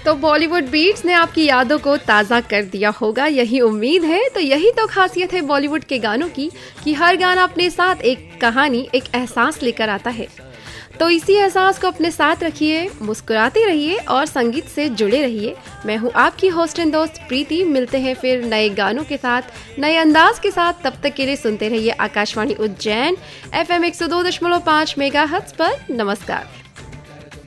तो बॉलीवुड बीट्स ने आपकी यादों को ताज़ा कर दिया होगा, यही उम्मीद है। तो यही तो खासियत है बॉलीवुड के गानों की कि हर गाना अपने साथ एक कहानी, एक एहसास लेकर आता है। तो इसी एहसास को अपने साथ रखिए, मुस्कुराते रहिए और संगीत से जुड़े रहिए। मैं हूँ आपकी होस्ट एंड दोस्त प्रीति। मिलते हैं फिर नए गानों के साथ, नए अंदाज के साथ। तब तक के लिए सुनते रहिए आकाशवाणी उज्जैन FM 102.5 मेगाहर्ट्ज पर। नमस्कार।